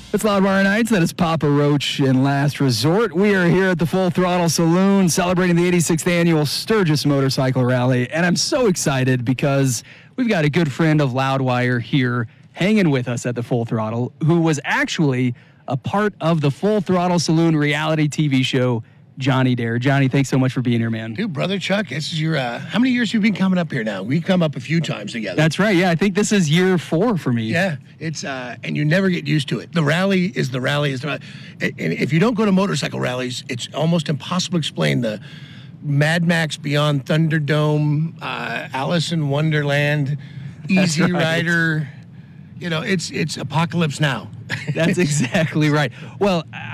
It's Loudwire Nights. That is Papa Roach and Last Resort. We are here at the Full Throttle Saloon celebrating the 86th annual Sturgis Motorcycle Rally. And I'm so excited because we've got a good friend of Loudwire here hanging with us at the Full Throttle who was actually a part of the Full Throttle Saloon reality TV show, Johnny Dare. Johnny, thanks so much for being here, man. Dude, Brother Chuck, this is your, how many years have you been coming up here now? We come up a few times together. That's right. Yeah, I think this is year 4 for me. Yeah, it's, and you never get used to it. The rally is the rally. And if you don't go to motorcycle rallies, it's almost impossible to explain the Mad Max Beyond Thunderdome, Alice in Wonderland, Easy right. Rider. You know, it's Apocalypse Now. That's exactly right. Well,